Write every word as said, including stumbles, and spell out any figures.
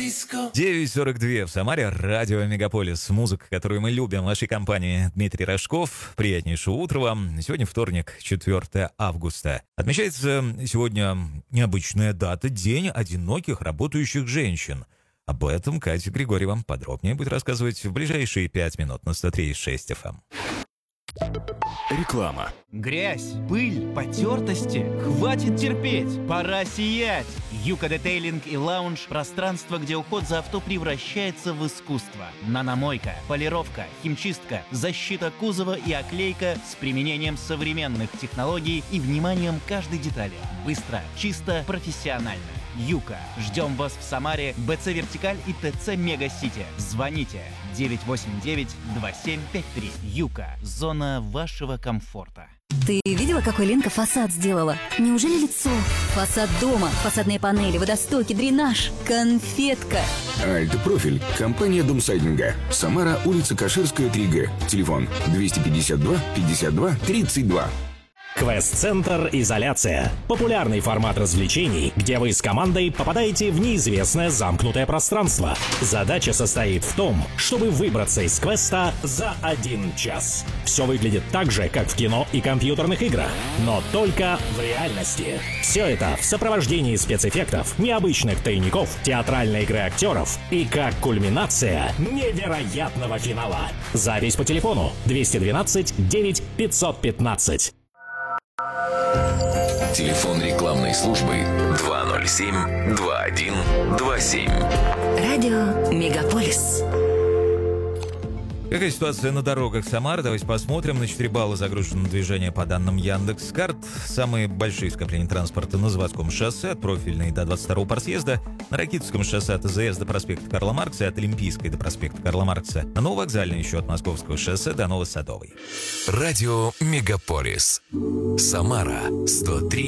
девять сорок два в Самаре, радио Мегаполис. Музыка, которую мы любим в нашей компании. Дмитрий Рожков. Приятнейшего утра вам. Сегодня вторник, четвёртое августа. Отмечается сегодня необычная дата — День одиноких работающих женщин. Об этом Катя Григорьева подробнее будет рассказывать в ближайшие пять минут на сто три и шесть эф эм. Реклама. Грязь, пыль, потертости. Хватит терпеть, пора сиять. Юка Детейлинг и Лаунж – пространство, где уход за авто превращается в искусство. Наномойка, полировка, химчистка, защита кузова и оклейка с применением современных технологий и вниманием к каждой детали. Быстро, чисто, профессионально. Юка. Ждем вас в Самаре, БЦ Вертикаль и ТЦ Мега-Сити. Звоните девять восемь девять два семь пять три. Юка. Зона вашего комфорта. Ты видела, какой Ленка фасад сделала? Неужели лицо? Фасад дома, фасадные панели, водостоки, дренаж. Конфетка. Альт-профиль. Компания Домсайдинга. Самара, улица Каширская, три Г. Телефон двести пятьдесят два пятьдесят два тридцать два. Квест-центр «Изоляция». Популярный формат развлечений, где вы с командой попадаете в неизвестное замкнутое пространство. Задача состоит в том, чтобы выбраться из квеста за один час. Все выглядит так же, как в кино и компьютерных играх, но только в реальности. Все это в сопровождении спецэффектов, необычных тайников, театральной игры актеров и как кульминация невероятного финала. Запись по телефону двести двенадцать девять пятьсот пятнадцать. Телефон рекламной службы два ноль семь два один два семь. Радио Мегаполис. Какая ситуация на дорогах Самары? Давайте посмотрим. На четыре балла загружено движение по данным Яндекс.Карт. Самые большие скопления транспорта на Заводском шоссе от Профильной до двадцать второго парсъезда, на Ракитовском шоссе от АЗС до проспекта Карла Маркса и от Олимпийской до проспекта Карла Маркса, на Нововокзальной еще от Московского шоссе до Новосадовой. Радио Мегаполис. Самара сто три